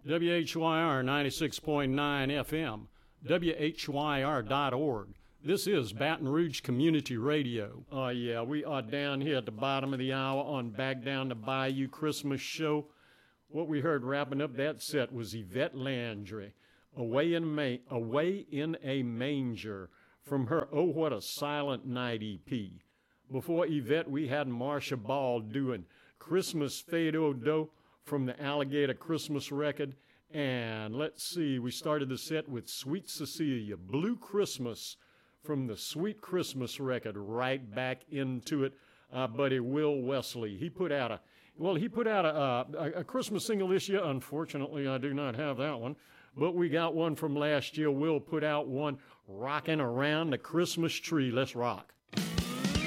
WHYR 96.9 FM, WHYR.org. This is Baton Rouge Community Radio. Oh, yeah, we are down here at the bottom of the hour on Back Down the Bayou Christmas Show. What we heard wrapping up that set was Yvette Landry, Away in a Manger, from her Oh What a Silent Night EP. Before Yvette, we had Marcia Ball doing Christmas Fade-O-Do from the Alligator Christmas record. And let's see, we started the set with Sweet Cecilia, Blue Christmas from the Sweet Christmas record, right back into it. Buddy Will Wesley, he put out a Christmas single this year. Unfortunately, I do not have that one, but we got one from last year. Will put out one, Rocking Around the Christmas Tree. Let's rock.